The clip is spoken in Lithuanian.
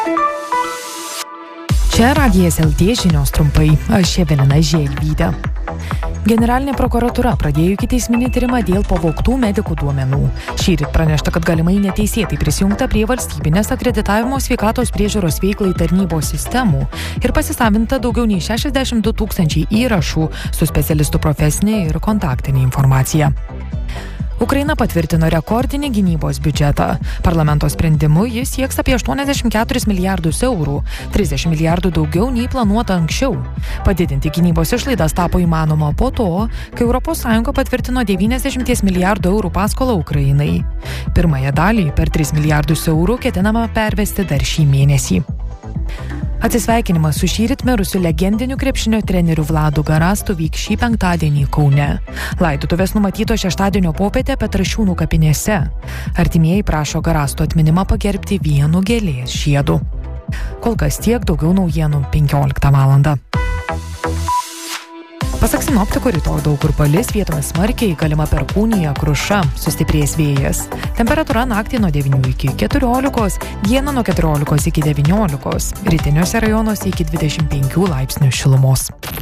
Čia Radijas LT žinios trumpai. Aš Evelina Želvytė. Generalinė prokuratūra pradėjo ikiteisminį tyrimą dėl pavogtų medikų duomenų. Šįryt pranešta, kad galimai neteisėtai prisijungta prie valstybinės akreditavimo sveikatos priežiūros veiklai tarnybos sistemų ir pasisavinta daugiau nei 62 000 įrašų su specialistų profesinė ir kontaktinė informacija. Ukraina patvirtino rekordinį gynybos biudžetą. Parlamento sprendimu jis sieks apie 84 milijardus eurų, 30 milijardų daugiau nei planuota anksčiau. Padidinti gynybos išlaidas tapo įmanoma po to, kai ES patvirtino 90 milijardų eurų paskolą Ukrainai. Pirmąją dalį per 3 milijardus eurų ketinama pervesti dar šį mėnesį. Atsisveikinimas su šįryt mirusiu legendiniu krepšinio treneriu Vladu Garastu vyks šį penktadienį Kaune. Laidotuvės numatyto šeštadienio popietę Petrašiūnų kapinėse. Artimieji prašo Garasto atminimą pagerbti vienu gėlės žiedu. Kol kas tiek, daugiau naujienų 15 valandą. Pasak sinoptikų, rytoj daug kur palis, vietomis smarkiai, galima perkūnija, kruša, sustiprės vėjas. Temperatūra naktį nuo 9 iki 14, dieną nuo 14 iki 19, rytiniuose rajonuose iki 25 laipsnių šilumos.